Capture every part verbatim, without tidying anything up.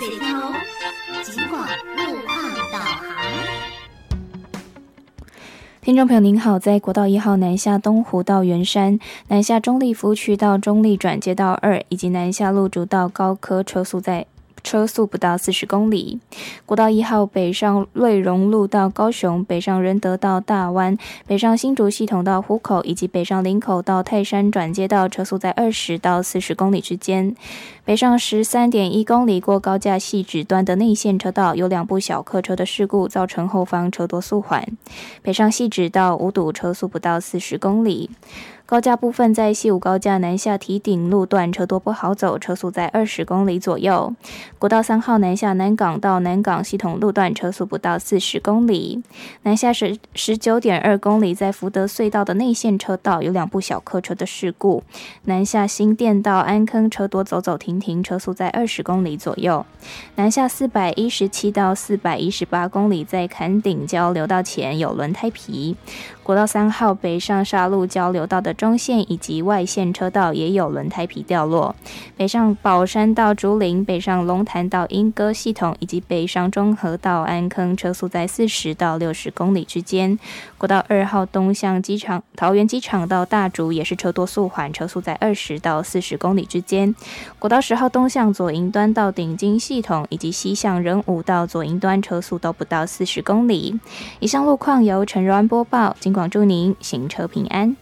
水头，警广路况导航。听众朋友您好，在国道一号南下东湖到圆山，南下中立服务区到中立转接道二，以及南下路竹到高科车速在车速不到四十公里。国道一号北上瑞荣路到高雄，北上仁德到大湾，北上新竹系统到湖口，以及北上林口到泰山转接道车速在二十到四十公里之间。北上 十三点一公里过高架汐止端的内线车道有两部小客车的事故，造成后方车多速缓。北上汐止到五堵车速不到四十公里。高架部分在西武高架南下堤顶路段车多不好走，车速在二十公里左右。国道三号南下南港到南港系统路段车速不到四十公里。南下 十九点二公里在福德隧道的内线车道有两部小客车的事故，南下新店到安坑车多走走停停，车速在二十公里左右。南下四百一十七到四百一十八公里在坎顶交流道前有轮胎皮。国道三号北上沙鹿交流道的中线以及外线车道也有轮胎皮掉落。北上宝山到竹林，北上龙潭到莺歌系统，以及北上中和到安坑车速在四十到六十公里之间。国道二号东向机场桃园机场到大竹也是车多速缓，车速在二十到四十公里之间。国道十号东向左营端到顶金系统，以及西向仁武到左营端车速都不到四十公里。以上路况由陈柔安播报，警广祝您行车平安。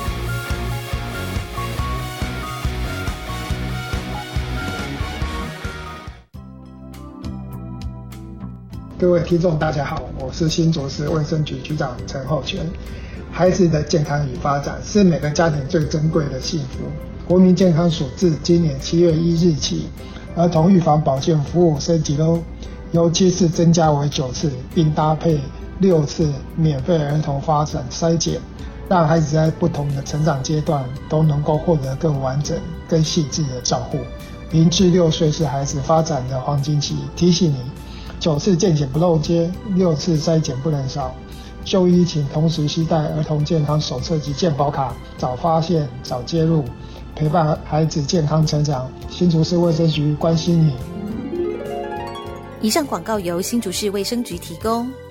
各位听众大家好，我是新竹市卫生局局长陈厚全。孩子的健康与发展是每个家庭最珍贵的幸福。国民健康署自今年七月一日起，儿童预防保健服务升级喽，由七次增加为九次，并搭配六次免费儿童发展筛检，让孩子在不同的成长阶段都能够获得更完整、更细致的照护。零至六岁是孩子发展的黄金期，提醒你，九次健检不漏接，六次筛检不能少。就医请同时携带儿童健康手册及健保卡，早发现、早介入，陪伴孩子健康成长。新竹市卫生局关心你。 以上广告由新竹市卫生局提供。